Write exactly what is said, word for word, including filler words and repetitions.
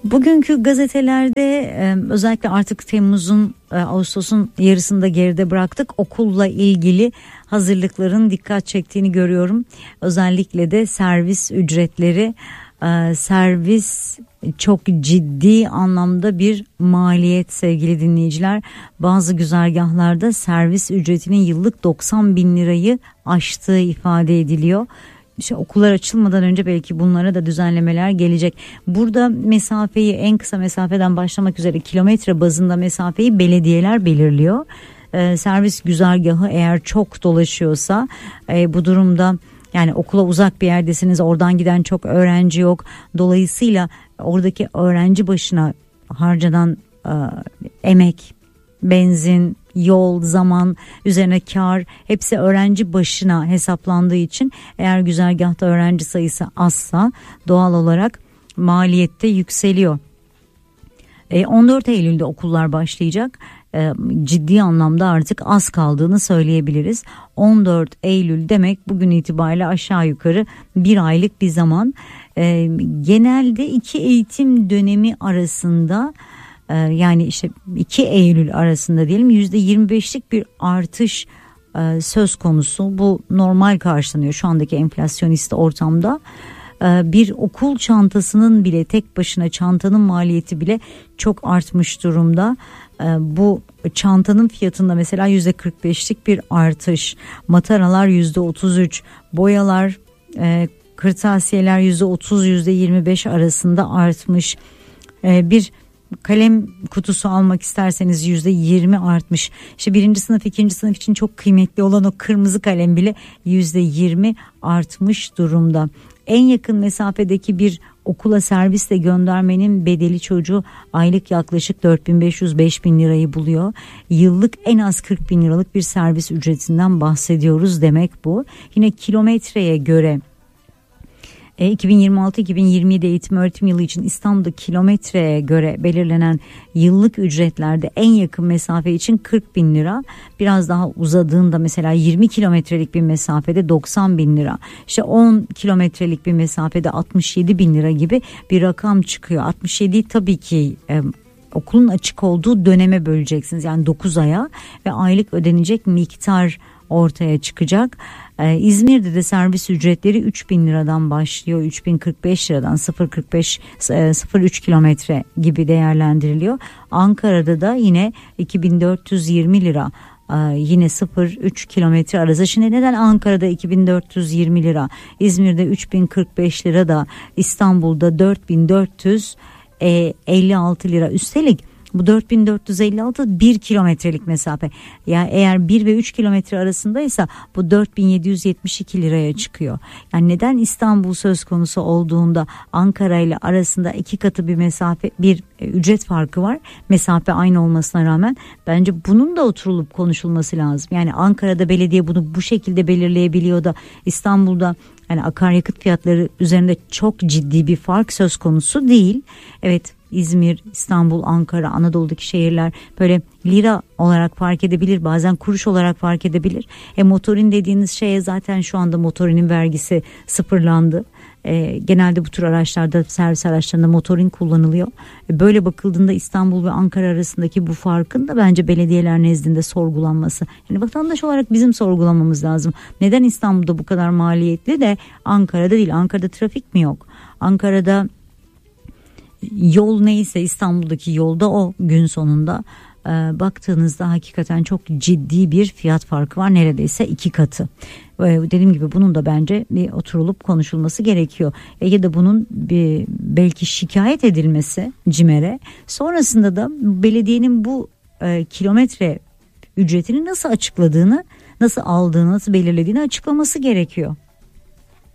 Bugünkü gazetelerde özellikle artık Temmuz'un, Ağustos'un yarısında geride bıraktık. Okulla ilgili hazırlıkların dikkat çektiğini görüyorum. Özellikle de servis ücretleri, servis çok ciddi anlamda bir maliyet sevgili dinleyiciler. Bazı güzergahlarda servis ücretinin yıllık doksan bin lirayı aştığı ifade ediliyor. İşte okullar açılmadan önce belki bunlara da düzenlemeler gelecek. Burada mesafeyi, en kısa mesafeden başlamak üzere kilometre bazında mesafeyi belediyeler belirliyor. Ee, servis güzergahı eğer çok dolaşıyorsa e, bu durumda, yani okula uzak bir yerdesiniz, oradan giden çok öğrenci yok. Dolayısıyla oradaki öğrenci başına harcanan e, emek, benzin, yol, zaman, üzerine kar, hepsi öğrenci başına hesaplandığı için eğer güzergahta öğrenci sayısı azsa doğal olarak maliyette yükseliyor. on dört Eylül'de okullar başlayacak. Ciddi anlamda artık az kaldığını söyleyebiliriz. on dört Eylül demek bugün itibariyle aşağı yukarı bir aylık bir zaman. Genelde iki eğitim dönemi arasında, yani işte iki Eylül arasında diyelim, yüzde yirmi beşlik bir artış söz konusu. Bu normal karşılanıyor şu andaki enflasyonist ortamda. Bir okul çantasının bile, tek başına çantanın maliyeti bile çok artmış durumda. Bu çantanın fiyatında mesela yüzde kırk beşlik bir artış, mataralar yüzde otuz üç, boyalar, kırtasiyeler yüzde otuz yüzde yirmi beş arasında artmış. Bir kalem kutusu almak isterseniz yüzde yirmi artmış. İşte birinci sınıf, ikinci sınıf için çok kıymetli olan o kırmızı kalem bile yüzde yirmi artmış durumda. En yakın mesafedeki bir okula servisle göndermenin bedeli çocuğu aylık yaklaşık dört bin beş yüz beş bin lirayı buluyor. Yıllık en az kırk bin liralık bir servis ücretinden bahsediyoruz demek bu. Yine kilometreye göre iki bin yirmi altı iki bin yirmi yedi eğitim öğretim yılı için İstanbul'da kilometreye göre belirlenen yıllık ücretlerde en yakın mesafe için kırk bin lira. Biraz daha uzadığında mesela yirmi kilometrelik bir mesafede doksan bin lira. İşte on kilometrelik bir mesafede altmış yedi bin lira gibi bir rakam çıkıyor. altmış yediyi tabii ki e, okulun açık olduğu döneme böleceksiniz. Yani dokuz aya ve aylık ödenecek miktar ortaya çıkacak. Ee, İzmir'de de servis ücretleri üç bin liradan başlıyor. üç bin kırk beş liradan sıfır kırk beş sıfır üç kilometre gibi değerlendiriliyor. Ankara'da da yine iki bin dört yüz yirmi lira, ee, yine sıfır üç kilometre arası. Şimdi neden Ankara'da iki bin dört yüz yirmi lira, İzmir'de üç bin kırk beş lira da İstanbul'da dört bin dört yüz elli altı lira? Üstelik bu dört bin dört yüz elli altı bir kilometrelik mesafe. Yani eğer bir ve üç kilometre arasındaysa bu dört bin yedi yüz yetmiş iki liraya çıkıyor. Yani neden İstanbul söz konusu olduğunda Ankara ile arasında iki katı bir mesafe, bir ücret farkı var. Mesafe aynı olmasına rağmen bence bunun da oturulup konuşulması lazım. Yani Ankara'da belediye bunu bu şekilde belirleyebiliyor da İstanbul'da yani akaryakıt fiyatları üzerinde çok ciddi bir fark söz konusu değil. Evet, İzmir, İstanbul, Ankara, Anadolu'daki şehirler böyle lira olarak fark edebilir, bazen kuruş olarak fark edebilir. E motorin dediğiniz şeye zaten şu anda motorinin vergisi sıfırlandı. E, genelde bu tür araçlarda, servis araçlarında motorin kullanılıyor. E, böyle bakıldığında İstanbul ve Ankara arasındaki bu farkın da bence belediyeler nezdinde sorgulanması. Yani vatandaş olarak bizim sorgulamamız lazım. Neden İstanbul'da bu kadar maliyetli de Ankara'da değil? Ankara'da trafik mi yok? Ankara'da yol neyse İstanbul'daki yolda o gün sonunda. E, baktığınızda hakikaten çok ciddi bir fiyat farkı var, neredeyse iki katı. E, dediğim gibi bunun da bence bir oturulup konuşulması gerekiyor. Ege'de bunun bir, belki şikayet edilmesi CİMER'e, sonrasında da belediyenin bu e, kilometre ücretini nasıl açıkladığını, nasıl aldığını, nasıl belirlediğini açıklaması gerekiyor.